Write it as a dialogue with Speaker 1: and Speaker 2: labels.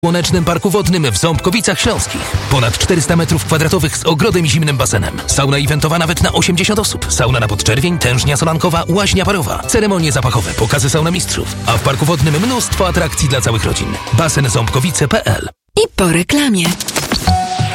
Speaker 1: Słonecznym Parku Wodnym w Ząbkowicach Śląskich. Ponad 400 m2 z ogrodem i zimnym basenem. Sauna eventowa nawet na 80 osób. Sauna na podczerwień, tężnia solankowa, łaźnia parowa. Ceremonie zapachowe, pokazy sauna mistrzów. A w Parku Wodnym mnóstwo atrakcji dla całych rodzin. Basen Ząbkowice.pl.
Speaker 2: I po reklamie.